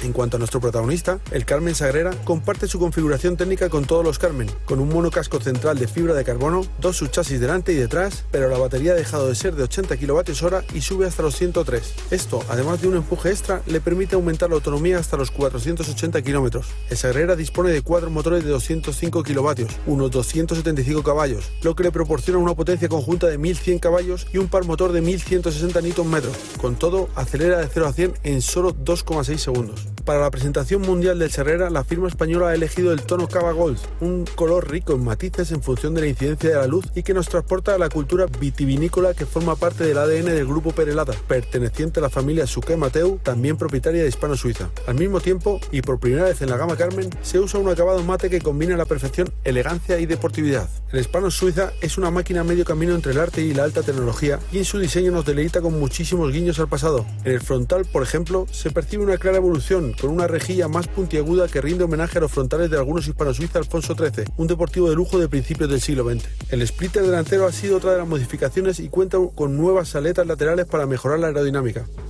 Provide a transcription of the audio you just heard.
En cuanto a nuestro protagonista, el Karmann Sagrera comparte su configuración técnica con todos los Karmann, con un monocasco central de fibra de carbono, dos subchasis delante y detrás, pero la batería ha dejado de ser de 80 kWh y sube hasta los 103. Esto, además de un empuje extra, le permite aumentar la autonomía hasta los 480 km. El Sagrera dispone de 4 motores de 205 kW, unos 275 caballos, lo que le proporciona una potencia conjunta de 1100 caballos y un par motor de 1160 Nm. Con todo, acelera de 0 a 100 en solo 2,6 segundos. Para la presentación mundial del Sagrera, la firma española ha elegido el tono Cava Gold, un color rico en matices en función de la incidencia de la luz y que nos transporta a la cultura vitivinícola que forma parte del ADN del grupo Perelada, perteneciente a la familia Suquet Mateu, también propietaria de Hispano Suiza. Al mismo tiempo, y por primera vez en la gama Karmann, se usa un acabado mate que combina a la perfección elegancia y deportividad. El Hispano Suiza es una máquina a medio camino entre el arte y la alta tecnología, y en su diseño nos deleita con muchísimos guiños al pasado. En el frontal, por ejemplo, se percibe una clara evolución, con una rejilla más puntiaguda que rinde homenaje a los frontales de algunos hispano-suiza Alfonso XIII, un deportivo de lujo de principios del siglo XX. El splitter delantero ha sido otra de las modificaciones y cuenta con nuevas aletas laterales para mejorar la aerodinámica.